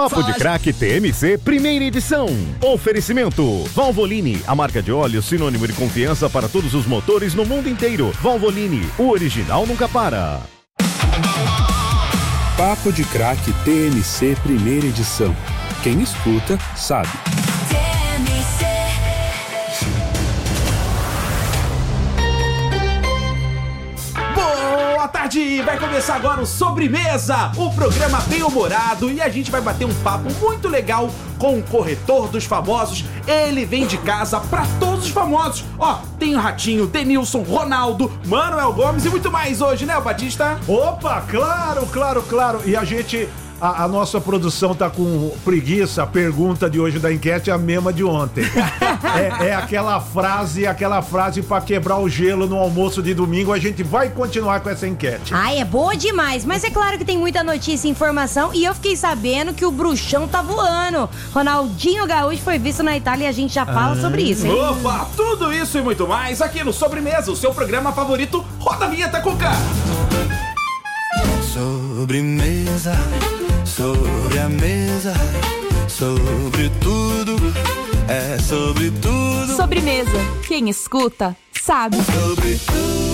Papo de Crack TMC, primeira edição. Oferecimento: Valvoline, a marca de óleo sinônimo de confiança para todos os motores no mundo inteiro. Valvoline, o original nunca para. Papo de Crack TMC, primeira edição. Quem escuta, sabe. Boa tarde! Vai começar agora o Sobremesa, o programa bem-humorado, e a gente vai bater um papo muito legal com o corretor dos famosos. Ele vem de casa pra todos os famosos. Ó, tem o Ratinho, Denilson, Ronaldo, Manuel Gomes e muito mais hoje, né, Batista? Opa, claro. E a gente... A nossa produção tá com preguiça. A pergunta de hoje da enquete é a mesma de ontem. É aquela frase pra quebrar o gelo no almoço de domingo. A gente vai continuar com essa enquete. Ai, é boa demais, mas é claro que tem muita notícia e informação. E eu fiquei sabendo que o bruxão tá voando. Ronaldinho Gaúcho foi visto na Itália e a gente já fala sobre isso, hein? Opa, tudo isso e muito mais aqui no Sobremesa, o seu programa favorito. Roda a vinheta, Cuca! Sobremesa, sobre a mesa, sobre tudo, é sobre tudo. Sobremesa, quem escuta, sabe. Sobre tudo.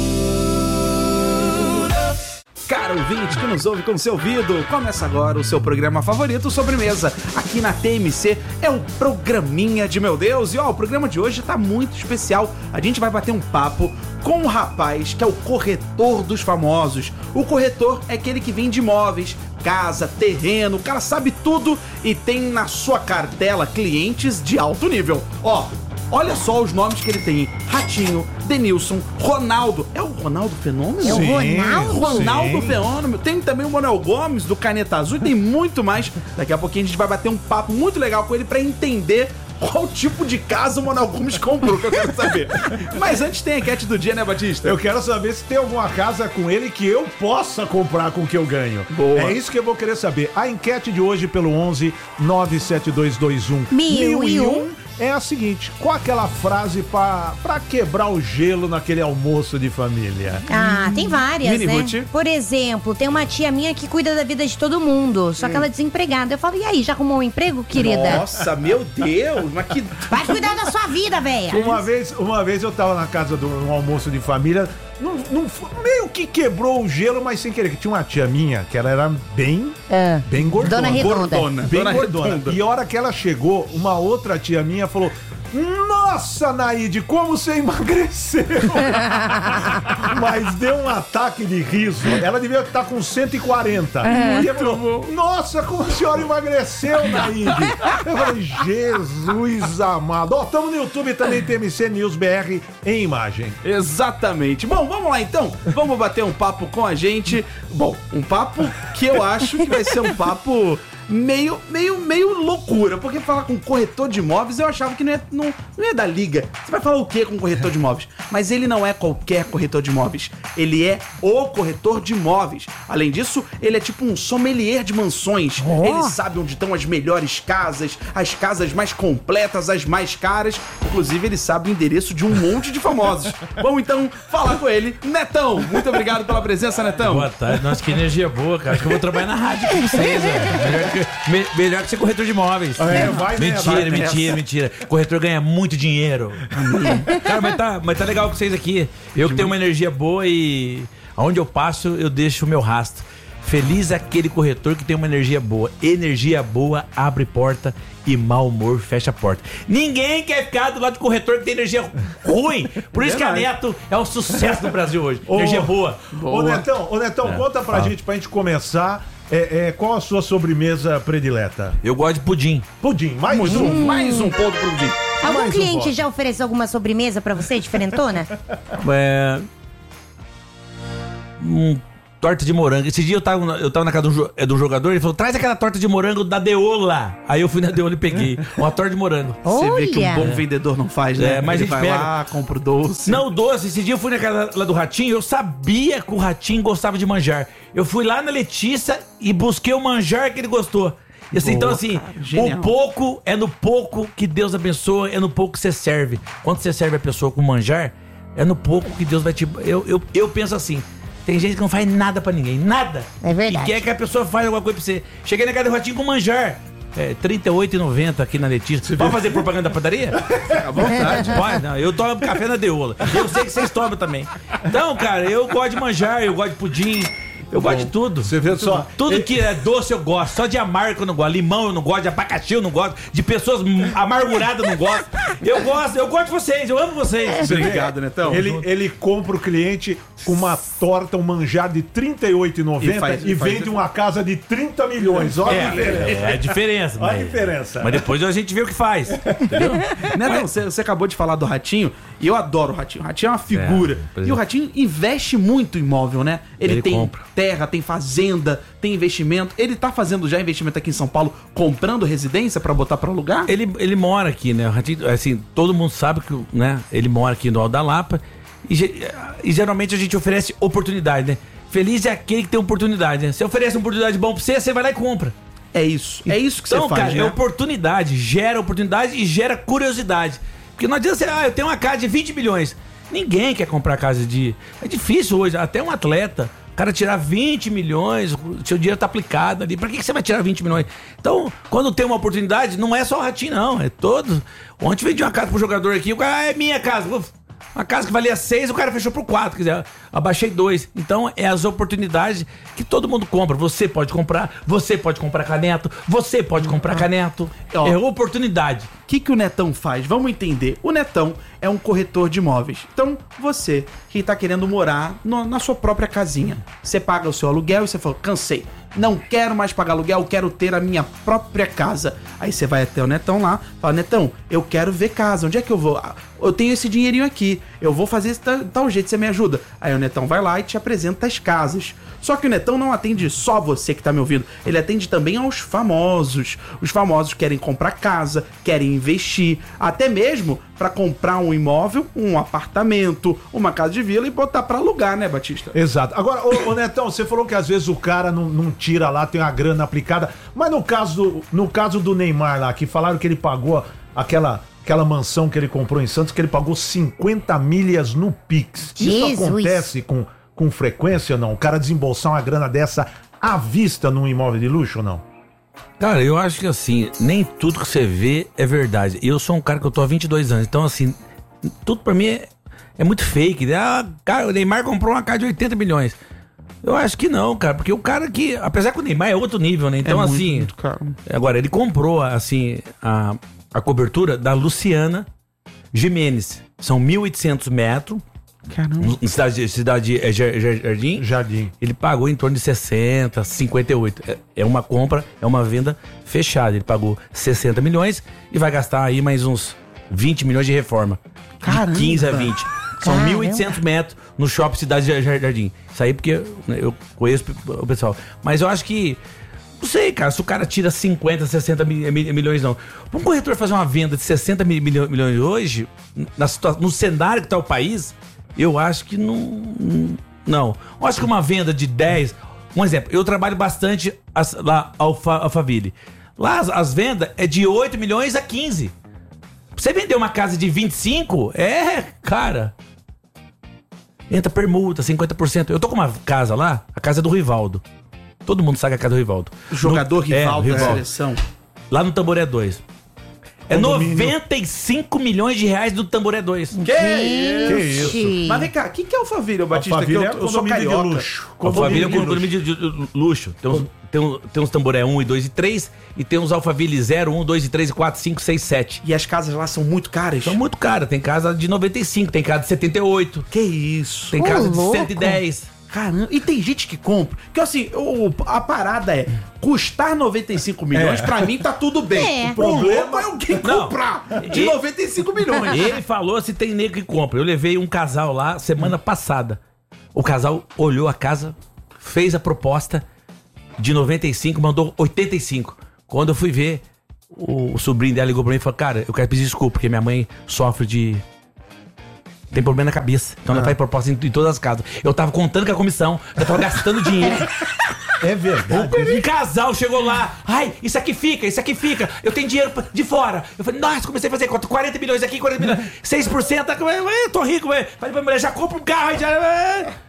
Caro ouvinte que nos ouve com seu ouvido, começa agora o seu programa favorito, Sobremesa. Aqui na TMC é o programinha de meu Deus. E ó, o programa de hoje tá muito especial. A gente vai bater um papo com um rapaz que é o corretor dos famosos. O corretor é aquele que vende imóveis, casa, terreno, o cara sabe tudo e tem na sua cartela clientes de alto nível. Ó, olha só os nomes que ele tem: Ratinho, Denilson, Ronaldo. É o Ronaldo Fenômeno? É o Ronaldo? Ronaldo Fenômeno. Tem também o Manuel Gomes, do Caneta Azul, e tem muito mais. Daqui a pouquinho a gente vai bater um papo muito legal com ele pra entender qual tipo de casa o Manuel Gomes comprou, que eu quero saber. Mas antes tem a enquete do dia, né, Batista? Eu quero saber se tem alguma casa com ele que eu possa comprar com o que eu ganho. Boa. É isso que eu vou querer saber. A enquete de hoje pelo 11 97221 1001 é a seguinte: qual aquela frase pra quebrar o gelo naquele almoço de família? Ah, tem várias, Mini né? Ruth. Por exemplo, tem uma tia minha que cuida da vida de todo mundo, só que ela é desempregada. Eu falo, e aí, já arrumou um emprego, querida? Nossa, meu Deus, mas que... Vai cuidar da sua vida, velha. Uma vez eu tava na casa de um almoço de família, meio que quebrou o gelo, mas sem querer, que tinha uma tia minha que ela era bem gordona. Dona Redonda. Bem Dona gordona. Redonda. E a hora que ela chegou, uma outra tia minha falou: nossa, Naide, como você emagreceu! Mas deu um ataque de riso. Ela devia estar com 140. E ela falou: nossa, como a senhora emagreceu, Naide! Eu falei: Jesus amado. Ó, estamos no YouTube também, TMC News BR em imagem. Exatamente. Bom, vamos lá então. Vamos bater um papo com a gente. Bom, um papo que eu acho que vai ser um papo meio loucura, porque falar com corretor de imóveis eu achava que não ia dar liga. Você vai falar o que com corretor de imóveis? Mas ele não é qualquer corretor de imóveis, ele é o corretor de imóveis. Além disso, ele é tipo um sommelier de mansões. Ele sabe onde estão as melhores casas, as casas mais completas, as mais caras. Inclusive, ele sabe o endereço de um monte de famosos. Vamos então falar com ele. Netão, muito obrigado pela presença, Netão. Boa tarde. Nossa, que energia boa, cara. Acho que eu vou trabalhar na rádio com vocês, velho. Melhor que ser corretor de imóveis. Vai, Mentira. Corretor ganha muito dinheiro. Cara, mas tá legal com vocês aqui. Eu que tenho uma energia boa e aonde eu passo, eu deixo o meu rastro. Feliz é aquele corretor que tem uma energia boa. Energia boa abre porta e mau humor fecha a porta. Ninguém quer ficar do lado de corretor que tem energia ruim. Por isso que a Neto é um sucesso no Brasil hoje. Energia boa. Ô Netão, conta pra gente começar. Qual a sua sobremesa predileta? Eu gosto de pudim. Pudim, mais um ponto pro pudim. Algum cliente já ofereceu alguma sobremesa pra você, diferentona? Torta de morango. Esse dia eu tava na casa de um jogador, ele falou: traz aquela torta de morango da Deola. Aí eu fui na Deola e peguei uma torta de morango. Você vê que um bom vendedor não faz, né? Mas ele vai lá, compra o doce. Não, o doce. Esse dia eu fui na casa lá do Ratinho, eu sabia que o Ratinho gostava de manjar. Eu fui lá na Letícia e busquei o manjar que ele gostou. Então, assim, o pouco é no pouco que Deus abençoa, é no pouco que você serve. Quando você serve a pessoa com manjar, é no pouco que Deus vai te... Eu penso assim, Tem gente que não faz nada pra ninguém, nada. É verdade. E quer que a pessoa faça alguma coisa pra você. Cheguei na casa do Ratinho com manjar. É, R$38,90 aqui na Letícia. Pode fazer propaganda da padaria? À vontade. Pode, não. Eu tomo café na Deola. Eu sei que vocês tomam também. Então, cara, eu gosto de manjar, eu gosto de pudim. Eu gosto de tudo. Você vê só. Tudo que é doce eu gosto. Só de amargo eu não gosto. Limão eu não gosto. De abacaxi eu não gosto. De pessoas amarguradas eu não gosto. Eu gosto de vocês. Eu amo vocês. Obrigado, Netão. Ele compra o cliente com uma torta, um manjar de R$38,90 e vende uma casa de 30 milhões. Olha a diferença. É a diferença. Olha a diferença. Mas depois a gente vê o que faz. Entendeu? Netão, você acabou de falar do Ratinho e eu adoro o Ratinho. O Ratinho é uma figura. E o Ratinho investe muito em imóvel, né? Ele tem compra. terra, tem fazenda, tem investimento. Ele tá fazendo já investimento aqui em São Paulo, comprando residência pra botar pra alugar? Ele mora aqui, né? O Ratinho, assim, todo mundo sabe que, né? Ele mora aqui no Alto da Lapa e geralmente a gente oferece oportunidade, né? Feliz é aquele que tem oportunidade, né? Você oferece uma oportunidade bom pra você vai lá e compra. É isso que você Então, faz, cara, né? é oportunidade, gera oportunidade e gera curiosidade. Porque não adianta você, eu tenho uma casa de 20 milhões. Ninguém quer comprar casa de... É difícil hoje, até um atleta, o cara tirar 20 milhões, o seu dinheiro tá aplicado ali. Pra que você vai tirar 20 milhões? Então, quando tem uma oportunidade, não é só o Ratinho, não. É todo. Ontem vendi uma casa pro jogador aqui, o cara, é minha casa. Uma casa que valia 6, o cara fechou por 4. Quer dizer, abaixei 2. Então, é as oportunidades que todo mundo compra. Você pode comprar caneto, você pode comprar caneto. Ó. É oportunidade. O que o Netão faz? Vamos entender. O Netão é um corretor de imóveis. Então, você que tá querendo morar na sua própria casinha, você paga o seu aluguel e você fala, cansei, não quero mais pagar aluguel, quero ter a minha própria casa. Aí você vai até o Netão lá, fala, Netão, eu quero ver casa, onde é que eu vou? Eu tenho esse dinheirinho aqui, eu vou fazer esse tal jeito, você me ajuda? Aí o Netão vai lá e te apresenta as casas. Só que o Netão não atende só você que tá me ouvindo, ele atende também aos famosos. Os famosos querem comprar casa, querem investir, até mesmo para comprar um imóvel, um apartamento, uma casa de vila e botar para alugar, né, Batista? Exato. Agora, ô Netão, você falou que às vezes o cara não tira lá, tem uma grana aplicada, mas no caso do Neymar lá, que falaram que ele pagou aquela mansão que ele comprou em Santos, que ele pagou 50 milhas no Pix. Isso Jesus. acontece com frequência ou não? O cara desembolsar uma grana dessa à vista num imóvel de luxo ou não? Cara, eu acho que assim, nem tudo que você vê é verdade. Eu sou um cara que eu tô há 22 anos, então assim, tudo pra mim é muito fake. Cara, o Neymar comprou uma casa de 80 milhões. Eu acho que não, cara, porque o cara que, apesar que o Neymar é outro nível, né? Então assim, muito caro. agora ele comprou assim a cobertura da Luciana Gimenez. São 1.800 metros. Caramba. Em cidade Jardim. Ele pagou em torno de 60, 58. É uma compra, é uma venda fechada. Ele pagou 60 milhões e vai gastar aí mais uns 20 milhões de reforma. Caramba. De 15 a 20. São 1.800 metros no shopping Cidade Jardim. Isso aí porque eu conheço o pessoal. Mas eu acho que... Não sei, cara, se o cara tira 50, 60 milhões, não. Pra um corretor fazer uma venda de 60 milhões hoje, no cenário que tá o país... Eu acho que não. Eu acho que uma venda de 10. Um exemplo, eu trabalho bastante lá Alphaville. Lá as vendas é de 8 milhões a 15. Pra você vender uma casa de 25, cara. Entra permuta, 50%. Eu tô com uma casa lá, a casa é do Rivaldo. Todo mundo sabe a casa do Rivaldo. Jogador Rivaldo da seleção. Lá no Tamboré 2. É 95 milhões de reais do Tamboré 2. Que isso? Mas vem cá, o que é Alphaville, Batista? Alphaville Eu sou carioca. de luxo. Alphaville é um condomínio de luxo. Tem uns Tamboré 1 e 2 e 3 e tem uns Alphaville 0, 1, 2 e 3 e 4, 5, 6, 7. E as casas lá são muito caras? São muito caras. Tem casa de 95, tem casa de 78. Que isso? Tem casa de louco. 110. Caramba, e tem gente que compra. Porque assim, a parada é custar 95 milhões, pra mim tá tudo bem. É. O problema é alguém comprar de 95 milhões. Ele falou se tem nego que compra. Eu levei um casal lá semana passada. O casal olhou a casa, fez a proposta de 95, mandou 85. Quando eu fui ver, o sobrinho dela ligou pra mim e falou, cara, eu quero pedir desculpa, porque minha mãe sofre de... Tem problema na cabeça. Então ela faz proposta em todas as casas. Eu tava contando com a comissão, eu tava gastando dinheiro. É verdade. Um casal chegou lá. Ai, isso aqui fica. Eu tenho dinheiro de fora. Eu falei, nossa, comecei a fazer conta. 40 milhões aqui, 40 milhões. 6%. Eu tô rico, velho. Falei pra mulher, já compra um carro.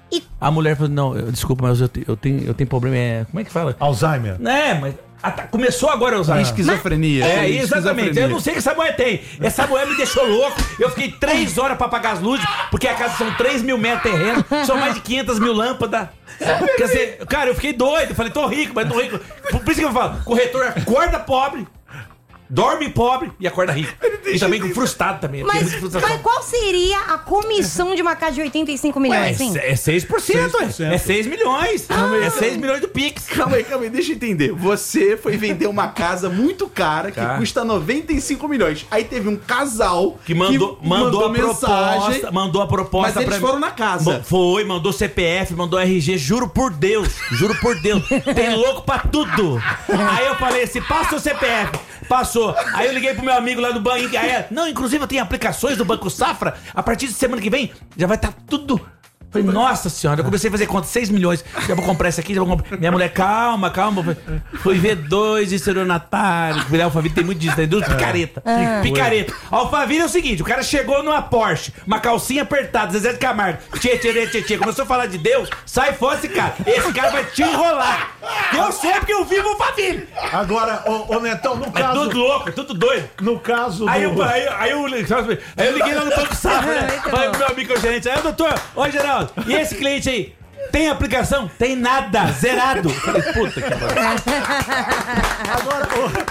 A mulher falou, não, desculpa, mas eu tenho problema, como é que fala? Alzheimer. Mas começou agora a usar. Esquizofrenia. Exatamente. Esquizofrenia. Eu não sei o que essa mulher tem. Essa mulher me deixou louco. Eu fiquei 3 horas pra apagar as luzes, porque a casa são 3 mil metros de terreno, são mais de 500 mil lâmpadas. Quer dizer, cara, eu fiquei doido. Eu falei, tô rico, mas tô rico. Por isso que eu falo, corretor acorda pobre, dorme pobre e acorda rico. E também frustrado também. Mas qual seria a comissão de uma casa de 85 milhões, hein? É 6%, é 6 milhões. É 6 milhões do Pix. Calma aí, deixa eu entender. Você foi vender uma casa muito cara que custa 95 milhões. Aí teve um casal que mandou a mensagem. Mandou a proposta. Mas eles foram na casa. Mandou CPF, mandou RG, juro por Deus. Tem louco pra tudo. Aí eu falei assim, passa o CPF. Passou. Aí eu liguei pro meu amigo lá do banco. Aí, não, inclusive eu tenho aplicações do Banco Safra. A partir de semana que vem já vai estar tudo. Falei, nossa senhora, eu comecei a fazer conta, 6 milhões. Já vou comprar isso aqui, já vou comprar. Minha mulher, calma. Fui ver 2 estelionatários. Alphaville tem muito disso, tem 2 picareta. Picareta. Alphaville é o seguinte: o cara chegou numa Porsche, uma calcinha apertada, Zezé de Camargo. Tchê. Começou a falar de Deus, sai fora esse cara. Esse cara vai te enrolar. Eu sei porque eu vivo Alphaville. Agora, ô Netão, no caso. É tudo louco, é tudo doido. No caso aí eu liguei lá no Banco Safra, né? Falei pro meu amigo gerente. Aí, doutor, ô Geraldo, e esse cliente aí? Tem aplicação? Tem nada, zerado. Falei, puta que pariu. Agora,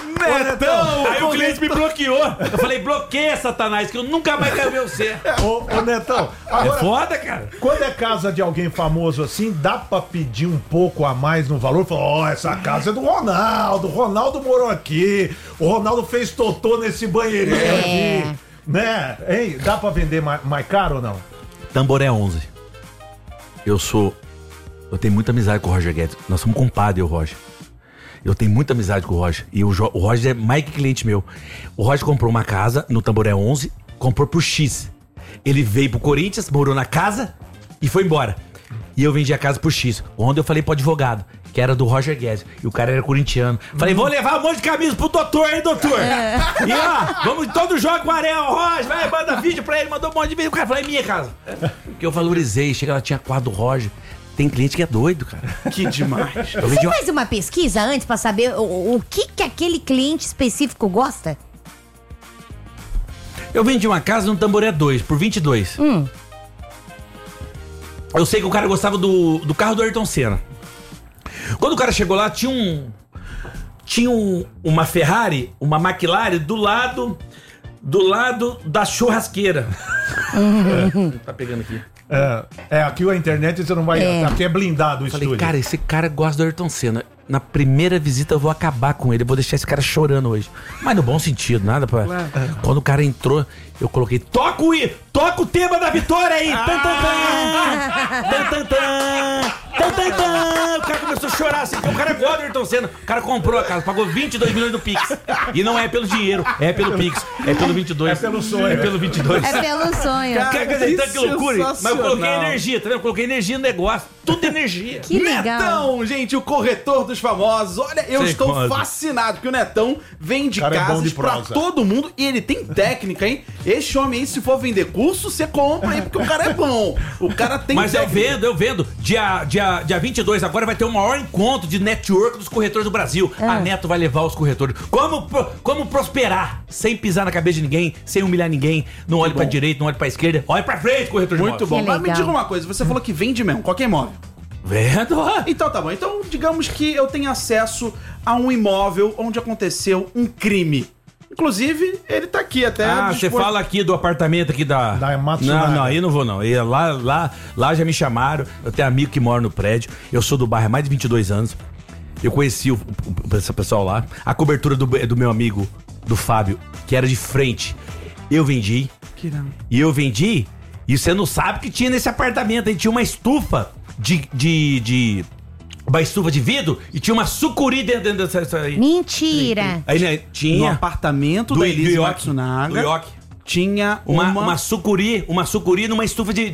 Netão, aí o cliente me bloqueou. Eu falei, bloqueia, Satanás, que eu nunca mais quero ver você. Ô Netão, agora, é foda, cara. Quando é casa de alguém famoso assim, dá pra pedir um pouco a mais no valor? Falar, essa casa é do Ronaldo. O Ronaldo morou aqui. O Ronaldo fez totô nesse banheirinho aqui. Né? Hein? Dá pra vender mais caro ou não? Tamboré 11. Eu tenho muita amizade com o Roger Guedes. Nós somos compadres, eu e o Roger. Eu tenho muita amizade com o Roger. E o Roger é mais que cliente meu. O Roger comprou uma casa no Tamboré 11, comprou por X. Ele veio pro Corinthians, morou na casa e foi embora. E eu vendi a casa por X. Onde eu falei pro advogado, que era do Roger Guedes. E o cara era corintiano. Falei, vou levar um monte de camisa pro doutor, hein, doutor? E ó, vamos todo jogo com o Ariel Roger. Vai, manda vídeo pra ele, mandou um monte de vídeo. O cara falou, é minha casa. Porque eu valorizei. Chega, ela tinha quadro do Roger. Tem cliente que é doido, cara. Que demais. Você faz uma pesquisa antes pra saber o que aquele cliente específico gosta? Eu vendi uma casa no Tamboré 2, por 22. Eu sei que o cara gostava do carro do Ayrton Senna. Quando o cara chegou lá, tinha uma Ferrari, uma McLaren do lado da churrasqueira. Tá pegando aqui. Aqui a internet você não vai. Aqui é blindado o Falei, estúdio. cara, esse cara gosta do Ayrton Senna. Na primeira visita eu vou acabar com ele. Eu vou deixar esse cara chorando hoje. Mas no bom sentido, nada pra. Quando o cara entrou, eu coloquei. Toca o tema da vitória aí! Tan, tan, tan! Tan, tan, tan! Tan, tan, tan! O cara começou a chorar assim, porque o cara gosta do Ayrton Senna. O cara comprou a casa, pagou 22 milhões do Pix. E não é pelo dinheiro, é pelo Pix. É pelo 22. É pelo sonho. É pelo 22. É pelo sonho. Quer dizer, então que loucura. Mas eu coloquei energia, tá vendo? Eu coloquei energia no negócio. Tudo energia. Que legal. Netão, gente, o corretor dos famosos. Olha, eu estou fascinado, porque o Netão vende casas pra todo mundo e ele tem técnica, hein? Esse homem aí, se for vender curso, você compra aí, porque o cara é bom. O cara tem Mas técnica. eu vendo. Dia 22 agora vai ter o maior encontro de network dos corretores do Brasil. A Neto vai levar os corretores. Como prosperar sem pisar na cabeça de ninguém, sem humilhar ninguém. Não olhe pra direita, não olhe pra esquerda. Olhe pra frente, corretor de Muito bom. Que Mas me legal. diga uma coisa, você falou que vende mesmo, qualquer imóvel. Vendo? Então tá bom. Então, digamos que eu tenho acesso a um imóvel onde aconteceu um crime. Inclusive, ele tá aqui até. Você fala aqui do apartamento aqui da Matsunaga. Não, aí não vou não. E lá já me chamaram. Eu tenho amigo que mora no prédio. Eu sou do bairro há mais de 22 anos. Eu conheci esse pessoal lá. A cobertura do meu amigo, do Fábio, que era de frente. Eu vendi. E eu vendi. E você não sabe o que tinha nesse apartamento. Aí tinha uma estufa uma estufa de vidro e tinha uma sucuri dentro dessa aí. Mentira. Aí né, tinha No apartamento do da Elise Ioki, Matsunaga. do Ioki. Tinha Uma sucuri numa estufa de